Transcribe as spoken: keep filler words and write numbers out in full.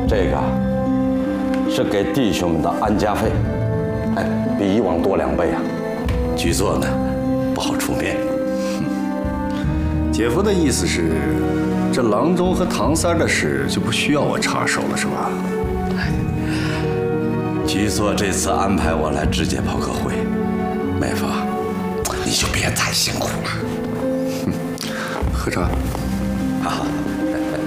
这个是给弟兄们的安家费，哎，比以往多两倍啊。 局座呢，不好出面。姐夫的意思是，这郎中和唐三的事就不需要我插手了，是吧？哎，局座这次安排我来直接跑个会，妹夫，你就别太辛苦了。喝茶。好。